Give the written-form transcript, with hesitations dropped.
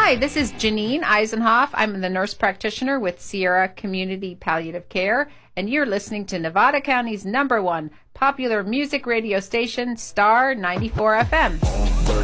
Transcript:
Hi, this is Janine Eisenhoff. I'm the nurse practitioner with Sierra Community Palliative Care, and you're listening to Nevada County's #1 popular music radio station, Star 94 FM.